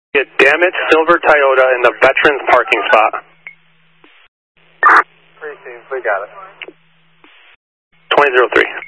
Get damaged silver Toyota in the Veterans parking spot. Precinct, we got it. 2003.